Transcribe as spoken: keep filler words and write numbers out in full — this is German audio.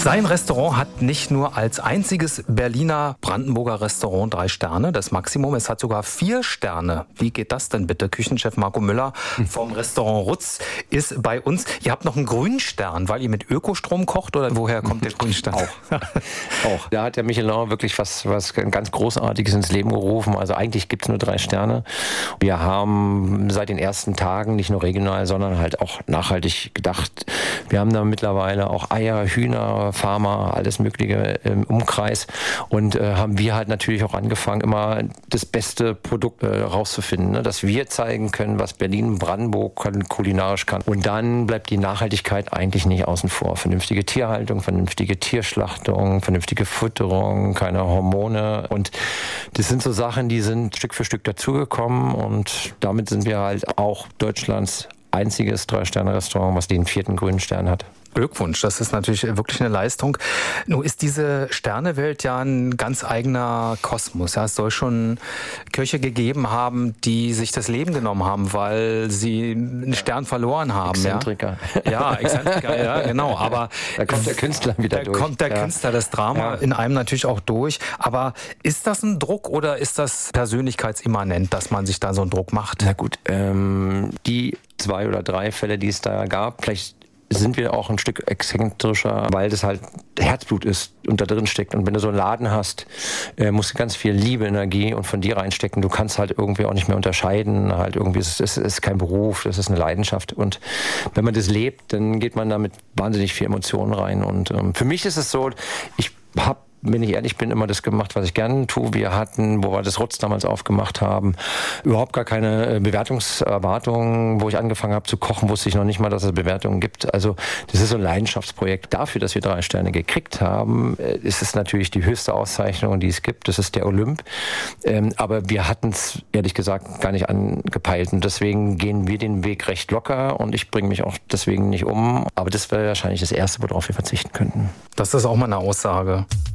Sein Restaurant hat nicht nur als einziges Berliner Brandenburger Restaurant drei Sterne, das Maximum, es hat sogar vier Sterne. Wie geht das denn bitte? Küchenchef Marco Müller vom Restaurant Rutz ist bei uns. Ihr habt noch einen grünen Stern, weil ihr mit Ökostrom kocht, oder woher kommt der grüne Stern? Auch. Auch. Da hat der Michelin wirklich was, was ganz Großartiges ins Leben gerufen. Also eigentlich gibt es nur drei Sterne. Wir haben seit den ersten Tagen nicht nur regional, sondern halt auch nachhaltig gedacht. Wir haben da mittlerweile auch Eier, Hühner, Pharma, alles Mögliche im Umkreis und äh, haben wir halt natürlich auch angefangen, immer das beste Produkt äh, rauszufinden, ne? Dass wir zeigen können, was Berlin, Brandenburg kann, kulinarisch kann. Und dann bleibt die Nachhaltigkeit eigentlich nicht außen vor. Vernünftige Tierhaltung, vernünftige Tierschlachtung, vernünftige Fütterung, keine Hormone, und das sind so Sachen, die sind Stück für Stück dazugekommen, und damit sind wir halt auch Deutschlands einziges Drei-Sterne-Restaurant, was den vierten grünen Stern hat. Glückwunsch, das ist natürlich wirklich eine Leistung. Nun ist diese Sternewelt ja ein ganz eigener Kosmos. Ja, es soll schon Köche gegeben haben, die sich das Leben genommen haben, weil sie einen Stern verloren haben. Exzentriker. Ja, ja, Exzentriker, ja, genau. Aber da kommt der Künstler wieder da durch. Da kommt der ja. Künstler, das Drama ja. in einem natürlich auch durch. Aber ist das ein Druck oder ist das persönlichkeitsimmanent, dass man sich da so einen Druck macht? Na gut, ähm, die zwei oder drei Fälle, die es da gab, vielleicht sind wir auch ein Stück exzentrischer, weil das halt Herzblut ist und da drin steckt. Und wenn du so einen Laden hast, äh, musst du ganz viel Liebe, Energie und von dir reinstecken. Du kannst halt irgendwie auch nicht mehr unterscheiden. Halt irgendwie ist es ist kein Beruf, das ist eine Leidenschaft. Und wenn man das lebt, dann geht man da mit wahnsinnig viel Emotionen rein. Und ähm, für mich ist es so, ich habe, wenn ich ehrlich bin, immer das gemacht, was ich gerne tue. Wir hatten, wo wir das Rutz damals aufgemacht haben, überhaupt gar keine Bewertungserwartungen. Wo ich angefangen habe zu kochen, wusste ich noch nicht mal, dass es Bewertungen gibt. Also das ist so ein Leidenschaftsprojekt. Dafür, dass wir drei Sterne gekriegt haben, ist es natürlich die höchste Auszeichnung, die es gibt. Das ist der Olymp. Aber wir hatten es, ehrlich gesagt, gar nicht angepeilt. Und deswegen gehen wir den Weg recht locker, und ich bringe mich auch deswegen nicht um. Aber das wäre wahrscheinlich das Erste, worauf wir verzichten könnten. Das ist auch mal eine Aussage.